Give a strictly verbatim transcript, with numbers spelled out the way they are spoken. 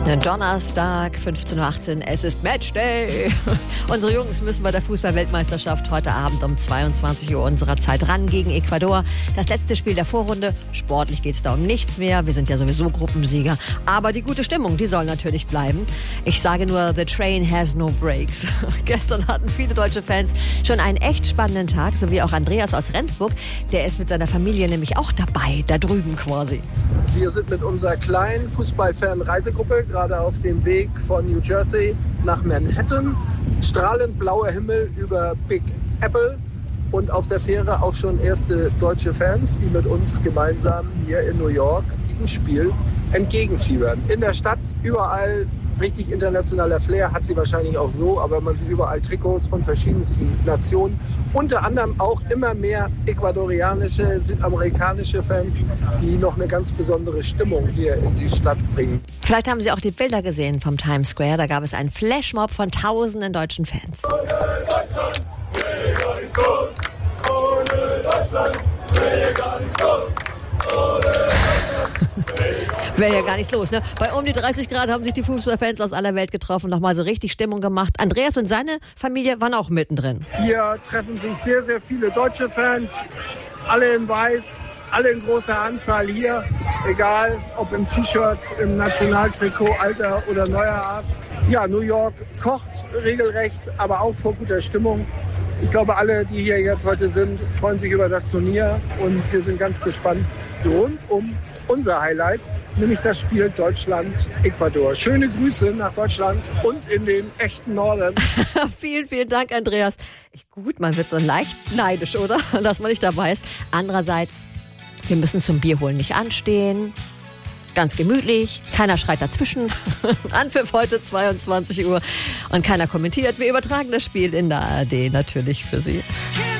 Donnerstag, fünfzehn Uhr achtzehn, es ist Matchday. Unsere Jungs müssen bei der Fußball-Weltmeisterschaft heute Abend um zweiundzwanzig Uhr unserer Zeit ran gegen Ecuador. Das letzte Spiel der Vorrunde. Sportlich geht es da um nichts mehr. Wir sind ja sowieso Gruppensieger. Aber die gute Stimmung, die soll natürlich bleiben. Ich sage nur, the train has no brakes. Gestern hatten viele deutsche Fans schon einen echt spannenden Tag, so wie auch Andreas aus Rendsburg. Der ist mit seiner Familie nämlich auch dabei, da drüben quasi. Wir sind mit unserer kleinen Fußballfan-Reisegruppe gerade auf dem Weg von New Jersey nach Manhattan. Strahlend blauer Himmel über Big Apple und auf der Fähre auch schon erste deutsche Fans, die mit uns gemeinsam hier in New York ein Spiel entgegenfiebern. In der Stadt überall richtig internationaler Flair, hat sie wahrscheinlich auch so, aber man sieht überall Trikots von verschiedensten Nationen. Unter anderem auch immer mehr ecuadorianische, südamerikanische Fans, die noch eine ganz besondere Stimmung hier in die Stadt bringen. Vielleicht haben Sie auch die Bilder gesehen vom Times Square. Da gab es einen Flashmob von tausenden deutschen Fans. Ohne Deutschland wäre gar nichts los. Ohne Deutschland wäre gar nichts los. Ohne Deutschland. Wäre ja gar nichts los, ne? Bei um die dreißig Grad haben sich die Fußballfans aus aller Welt getroffen, nochmal so richtig Stimmung gemacht. Andreas und seine Familie waren auch mittendrin. Hier treffen sich sehr, sehr viele deutsche Fans, alle in Weiß, alle in großer Anzahl hier, egal ob im T-Shirt, im Nationaltrikot, alter oder neuer Art. Ja, New York kocht regelrecht, aber auch vor guter Stimmung. Ich glaube, alle, die hier jetzt heute sind, freuen sich über das Turnier und wir sind ganz gespannt rund um unser Highlight, nämlich das Spiel Deutschland-Ecuador. Schöne Grüße nach Deutschland und in den echten Norden. Vielen, vielen Dank, Andreas. Ich, gut, man wird so leicht neidisch, oder? Dass man nicht dabei ist. Andererseits, wir müssen zum Bierholen nicht anstehen. Ganz gemütlich, keiner schreit dazwischen. Anpfiff heute zweiundzwanzig Uhr und keiner kommentiert. Wir übertragen das Spiel in der A R D natürlich für Sie.